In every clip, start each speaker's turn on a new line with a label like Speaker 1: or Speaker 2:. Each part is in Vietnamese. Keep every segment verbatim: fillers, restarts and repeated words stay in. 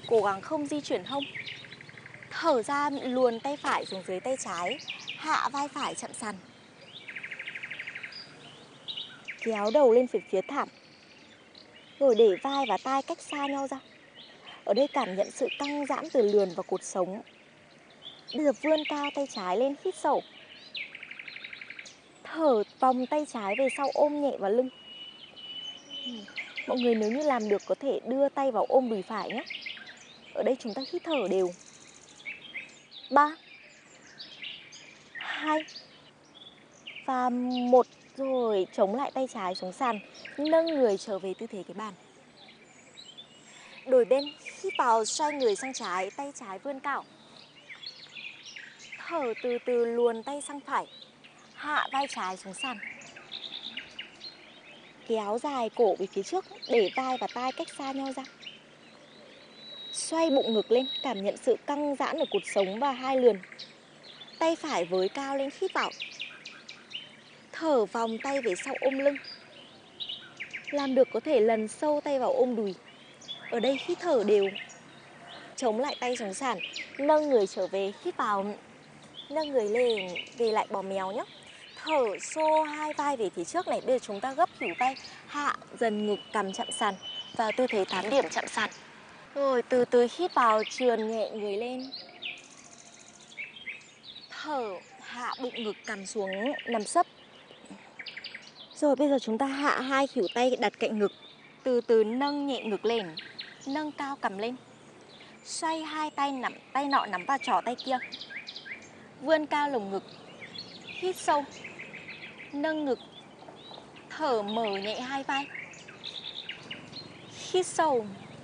Speaker 1: Cố gắng không di chuyển hông. Thở ra luồn tay phải xuống dưới tay trái, hạ vai phải chạm sàn. Kéo đầu lên phía phía thảm. Rồi để vai và tai cách xa nhau ra. Ở đây cảm nhận sự căng giãn từ lườn và cột sống. Bây giờ vươn cao tay trái lên, hít sâu. Thở vòng tay trái về sau, ôm nhẹ vào lưng. Mọi người nếu như làm được có thể đưa tay vào ôm đùi phải nhé. Ở đây chúng ta hít thở đều. Ba, hai và một. Rồi chống lại tay trái xuống sàn, nâng người trở về tư thế cái bàn. Đổi bên, hít vào xoay người sang trái, tay trái vươn cao. Thở từ từ luồn tay sang phải, hạ vai trái xuống sàn. Kéo dài cổ về phía trước, để vai và tai cách xa nhau ra. Xoay bụng ngực lên, cảm nhận sự căng giãn ở cột sống và hai lườn. Tay phải với cao lên, hít vào. Thở vòng tay về sau ôm lưng. Làm được có thể lần sâu tay vào ôm đùi. Ở đây hít thở đều. Chống lại tay xuống sàn, nâng người trở về, hít vào. Nâng người lên, về lại bò mèo nhé. Thở xô hai vai về phía trước này. Bây giờ chúng ta gấp khuỷu tay, hạ dần ngực, cằm chạm sàn. Và tư thế tám điểm chạm sàn. Rồi từ từ hít vào, trườn nhẹ người lên. Thở, hạ bụng ngực, cằm xuống, nằm sấp. Rồi bây giờ chúng ta hạ hai khuỷu tay đặt cạnh ngực. Từ từ nâng nhẹ ngực lên. Nâng cao cằm lên. Xoay hai tay nắm, tay nọ nắm vào trỏ tay kia. Vươn cao lồng ngực. Hít sâu. Nâng ngực. Thở mở nhẹ hai vai. Hít sâu.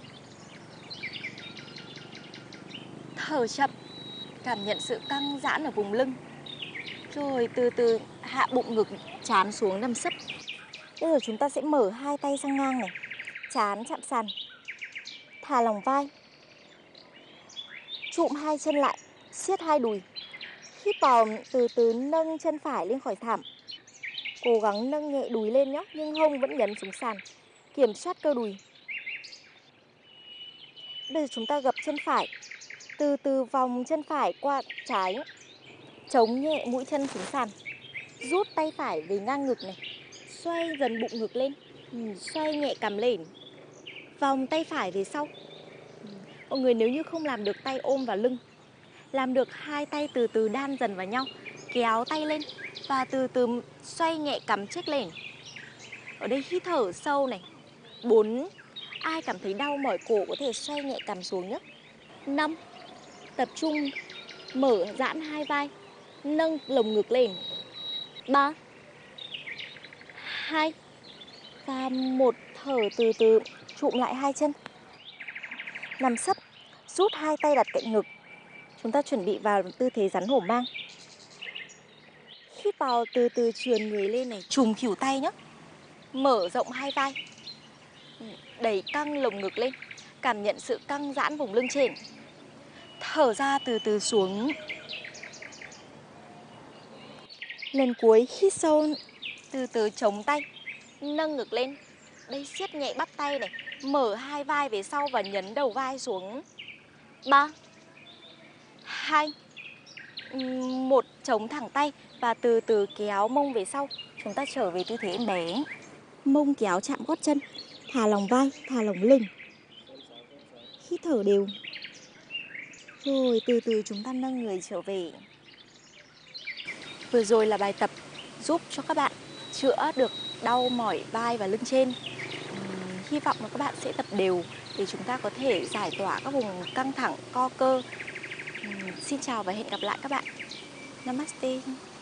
Speaker 1: Thở chậm. Cảm nhận sự căng giãn ở vùng lưng. Rồi từ từ hạ bụng ngực, trán xuống nằm sấp. Bây giờ chúng ta sẽ mở hai tay sang ngang này. Trán chạm sàn. Thả lỏng vai. Chụm hai chân lại, siết hai đùi. Hít vào, từ từ nâng chân phải lên khỏi thảm. Cố gắng nâng nhẹ đùi lên nhé, nhưng hông vẫn nhấn xuống sàn. Kiểm soát cơ đùi. Bây giờ chúng ta gập chân phải. Từ từ vòng chân phải qua trái. Chống nhẹ mũi chân xuống sàn. Rút tay phải về ngang ngực này. Xoay dần bụng ngực lên. Xoay nhẹ cằm lên. Vòng tay phải về sau. Mọi người nếu như không làm được tay ôm vào lưng, làm được hai tay từ từ đan dần vào nhau. Kéo tay lên. Và từ từ xoay nhẹ cằm chếch lên. Ở đây hít thở sâu này. Bốn. Ai cảm thấy đau mỏi cổ có thể xoay nhẹ cằm xuống nhé. Năm. Tập trung mở giãn hai vai. Nâng lồng ngực lên. Ba. Hai. Và một. Thở từ từ chụm lại hai chân. Nằm sấp. Rút hai tay đặt cạnh ngực. Chúng ta chuẩn bị vào tư thế rắn hổ mang. Hít vào, từ từ trườn người lên này. Trùm khuỷu tay nhé. Mở rộng hai vai. Đẩy căng lồng ngực lên. Cảm nhận sự căng giãn vùng lưng trên. Thở ra từ từ xuống. Lần cuối hít sâu. Từ từ chống tay. Nâng ngực lên. Đây siết nhẹ bắp tay này. Mở hai vai về sau và nhấn đầu vai xuống. Ba. Hai. Một. Chống thẳng tay. Và từ từ kéo mông về sau. Chúng ta trở về tư thế em bé. Mông kéo chạm gót chân. Thả lỏng vai, thả lỏng lưng. Hít thở đều. Rồi từ từ chúng ta nâng người trở về. Vừa rồi là bài tập giúp cho các bạn chữa được đau mỏi vai và lưng trên. uhm, Hy vọng là các bạn sẽ tập đều để chúng ta có thể giải tỏa các vùng căng thẳng, co cơ. uhm, Xin chào và hẹn gặp lại các bạn. Namaste.